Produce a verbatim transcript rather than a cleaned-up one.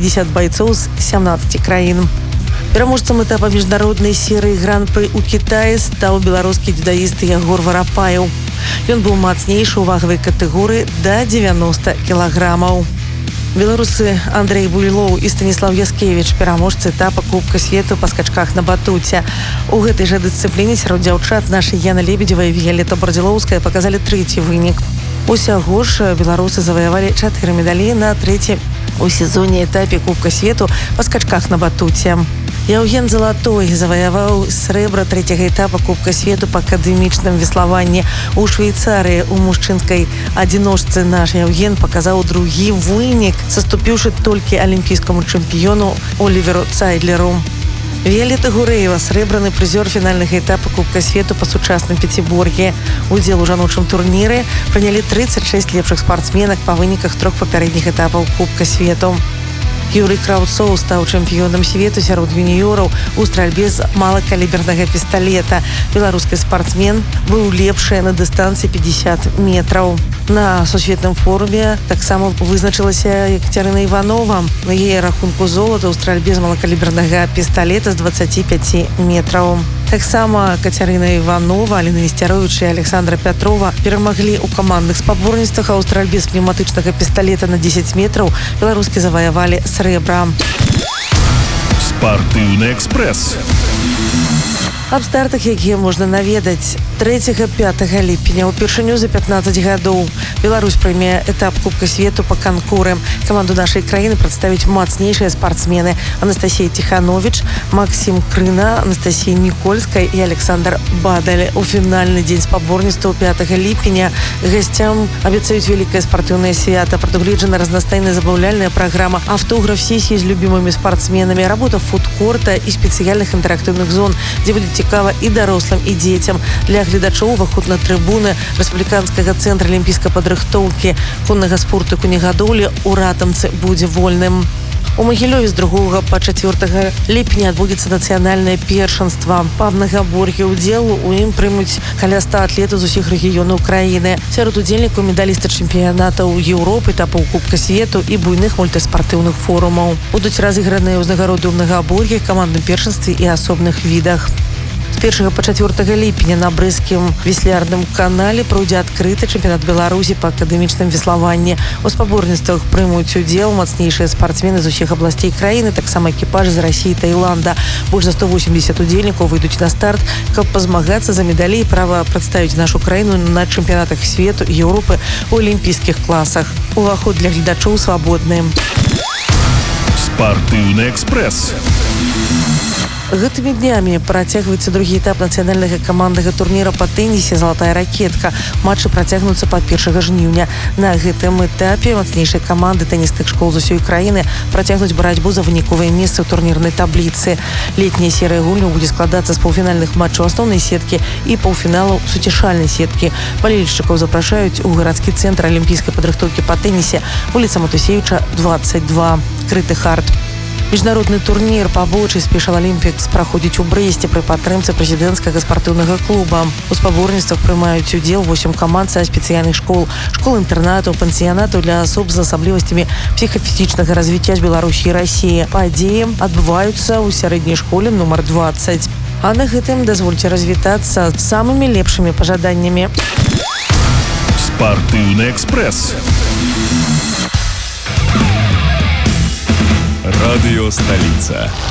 пятьдесят бойцоў з сямнаццаці краін. Пераможцам этапа міжнароднай серыі гран-пры ў Кітаі стаў беларускі дзюдаіст Ягор Варапаеў. Ён быў мацнейшы ў вагавай катэгорыі да дзевяноста кілаграмаў. Беларусы Андрей Буйлоў і Станіслав Яскевіч пераможцы этапа Кубка свету па скачках на батуце. У гэтай жа дысцыпліне сярод дзяўчат наша Яна Лебедзева і Віялета Бардзілоўская паказалі трэці вынік. Усяго ж беларусы заваявалі чатыры медалі на трэцім у сезоне этапе Кубка свету па скачках на батуце. Яўген Залатой заваяваў срэбра трэцяга этапа Кубка свету па акадэмічным веславанні у Швейцарыі. У мужчынскай адзіночцы наш Яўген паказаў другі вынік, саступіўшы толькі алімпійскаму чэмпіёну Оліверу Цайдлеру. Віялета Гурэева, срэбраны прызёр фінальнага этапа Кубка свету па сучасным пяцібор'і. Удзел у жаночым турніры прынялі трыццаць шэсць лепшых спартсменак па выніках трох папярэдніх этапаў Кубка свету. Юрый Краўцоў стаў чэмпіёнам свету сярод юніёраў у стральбе з малакалібернага пісталета. Беларускі спартсмен быў лепшы на дыстанцыі пятьдесят метраў. На сусветным форуме таксама вызначылася Екатерина Іванова. На яе рахунку золата ў стральбе з малакалібернага пісталета з дваццаці пяці метраў. Таксама Кацярына Іванова, Аліна Несцяровіч і Александра Пятрова перамаглі ў камандных спаборніцтвах, а ў стральбе з пнеўматычнага пісталета на дзесяць метраў беларускі заваявалі срэбра. Спартыўны экспрэс. Аб стартах, якія можна наведаць. трэцяга-пятага ліпеня упершыню за пятнаццаць гадоў Беларусь прыме этап Кубка свету па канкуры. Каманду нашай краіны прадставіць мацнейшыя спартсмены Анастасія Тиханович, Максим Крына, Анастасія Нікольская і Александр Бадаль. У фінальны дзень спаборніцтваў пятага ліпеня гасцям абяцаюць вялікае спартыўнае свята. Прадугледжана разнастайная забаўляльная праграма, аўтограф-сесіі з любімымі спартсменамі, работа фудкорта і спецыяльных інтэрактыўных зон, дзе будзе цікава і дарослым, і дзецям. Для гледачоў уваход на трыбуны рэспубліканскага цэнтра алімпійскай падрыхтоўкі коннага спорту і конегадоўлі ў Ратамцы будзе вольным. У Магілёве з другога па чацвёртага ліпеня адбудзецца нацыянальнае першынства па мнагабор'і. Удзел у ім прымуць каля ста атлетаў з усіх рэгіёнаў краіны. Сярод удзельнікаў медалісты чэмпіянатаў Еўропы, этапаў Кубка свету і буйных мультыспартыўных форумаў. Будуць разыграныя ўзнагароды ў мнагабор'ях, камандным першынстве і асобных відах. З першага па чацвёртага ліпеня на брэсцкім веслярным канале пройдзе адкрыты чэмпіянат Беларусі па акадэмічным веславанні. У спаборніцтвах прымуць удзел мацнейшыя спартсмены з усіх абласцей краіны, таксама экіпажы з Расіі і Таіланда. Больш за сто восемьдесят удзельнікаў выйдуць на старт, каб пазмагацца за медалі і права прадставіць нашу краіну на чэмпіянатах свету і Еўропы ў алімпійскіх класах. Уваход для гледачоў свабодны. Спартыўны экспрэс. Гэтымі днямі працягваецца другі этап нацыянальнага каманднага турніра па тэнісе «Залатая ракетка». Матчы працягнуцца па першага жніўня. На гэтым этапе мацнейшыя каманды тэнісных школ з усёй краіны працягнуць барацьбу за выніковыя месцы ў турнірнай табліцы. Летняя серыя гульняў будзе складацца з паўфінальных матчаў асноўнай сеткі і паўфіналаў суцішальнай сеткі. Балельшчыкаў запрашаюць у гарадскі цэнтр алімпійскай падрыхтоўкі па тэнісе, вуліца Матусевіча, двадцать два, крыты хард. Міжнародны турнір па бочы Special Olympics праходзіць у Брэсце пры падтрымцы прэзідэнцкага спартыўнага клуба. У спаборніцтвах прымаюць удзел восем каманд са спецыяльных школ, школ-інтэрнатаў, пансіянатаў для асоб з асаблівасцямі псіхафізічнага развіцця з Беларусі і Расіі. Падзеі адбываюцца ў сярэдняй школе нумар двадцать. А на гэтым дазвольце развітацца з самымі лепшымі пажаданнямі. Спартыўны экспрэс. Радыё Сталіца.